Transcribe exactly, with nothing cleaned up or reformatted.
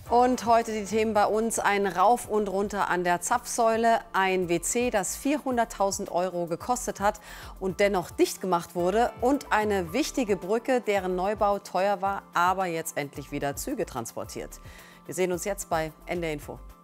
Und heute die Themen bei uns: ein Rauf und Runter an der Zapfsäule, ein W C, das vierhunderttausend Euro gekostet hat und dennoch dicht gemacht wurde, und eine wichtige Brücke, deren Neubau teuer war, aber jetzt endlich wieder Züge transportiert. Wir sehen uns jetzt bei N D R Info.